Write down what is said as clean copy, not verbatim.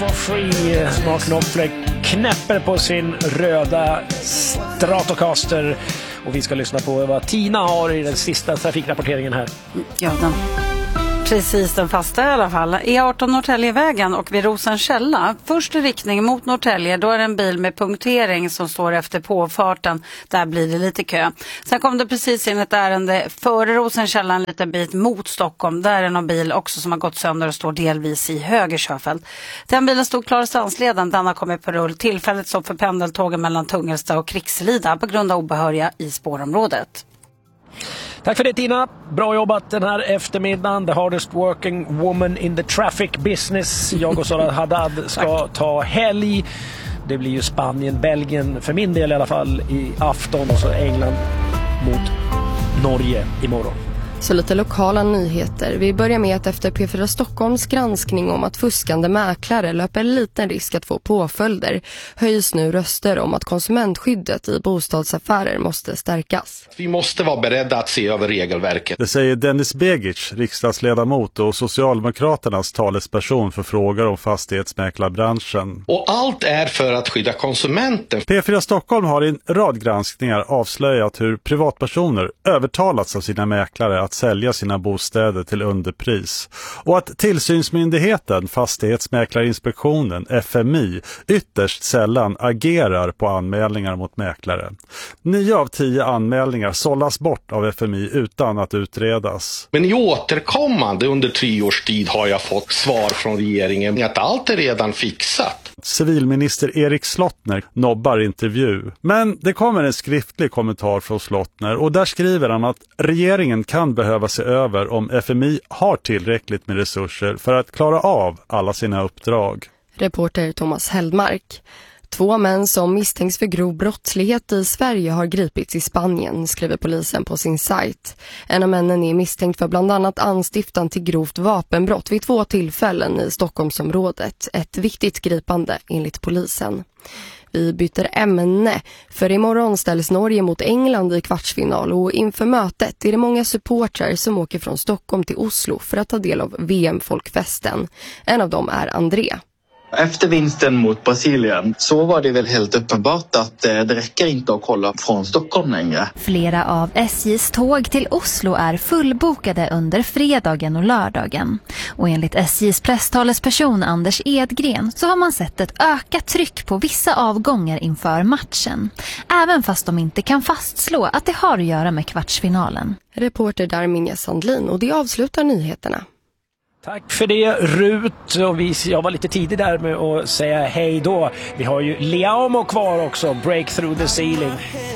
for free. Mark Knopfler knäpper på sin röda Stratocaster. Och vi ska lyssna på vad Tina har i den sista trafikrapporteringen här. Ja, precis den fasta i alla fall. E18 Norrtäljevägen och vid Rosenkälla. Först i riktning mot Norrtälje, då är det en bil med punktering som står efter påfarten. Där blir det lite kö. Sen kom det precis in ett ärende före Rosenkälla en liten bit mot Stockholm. Där är en bil också som har gått sönder och står delvis i höger körfält. Den bilen stod klar i stansleden. Den har kommit på rull. Tillfälligt så för pendeltågen mellan Tungelsta och Krigslida på grund av obehöriga i spårområdet. Tack för det Tina, bra jobbat den här eftermiddagen. The hardest working woman in the traffic business. Jag och Sara Haddad ska ta helg. Det blir ju Spanien, Belgien för min del i alla fall i afton och så England mot Norge imorgon. Så lite lokala nyheter. Vi börjar med att efter P4 Stockholms granskning om att fuskande mäklare löper en liten risk att få påföljder höjs nu röster om att konsumentskyddet i bostadsaffärer måste stärkas. Vi måste vara beredda att se över regelverket. Det säger Dennis Begic, riksdagsledamot och Socialdemokraternas talesperson för frågor om fastighetsmäklarbranschen. Och allt är för att skydda konsumenten. P4 Stockholm har i en rad granskningar avslöjat hur privatpersoner övertalats av sina mäklare att sälja sina bostäder till underpris och att tillsynsmyndigheten, Fastighetsmäklarinspektionen, FMI, ytterst sällan agerar på anmälningar mot mäklare. 9 av 10 anmälningar sållas bort av FMI utan att utredas. Men i återkommande under 3 års tid har jag fått svar från regeringen att allt är redan fixat. Civilminister Erik Slottner nobbar intervju. Men det kommer en skriftlig kommentar från Slottner och där skriver han att regeringen kan behöva se över om FMI har tillräckligt med resurser för att klara av alla sina uppdrag. Reporter Thomas Heldmark. 2 män som misstänks för grov brottslighet i Sverige har gripits i Spanien, skriver polisen på sin sajt. En av männen är misstänkt för bland annat anstiftan till grovt vapenbrott vid 2 tillfällen i Stockholmsområdet. Ett viktigt gripande enligt polisen. Vi byter ämne, för imorgon ställs Norge mot England i kvartsfinal och inför mötet är det många supportrar som åker från Stockholm till Oslo för att ta del av VM-folkfesten. En av dem är André. Efter vinsten mot Brasilien så var det väl helt uppenbart att det räcker inte att kolla från Stockholm längre. Flera av SJs tåg till Oslo är fullbokade under fredagen och lördagen. Och enligt SJs presstalesperson Anders Edgren så har man sett ett ökat tryck på vissa avgångar inför matchen. Även fast de inte kan fastslå att det har att göra med kvartsfinalen. Reporter Darminja Sandlin, och det avslutar nyheterna. Tack för det Rut, och jag var lite tidig där med att säga hej då. Vi har ju Liamo kvar också, Break Through the Ceiling.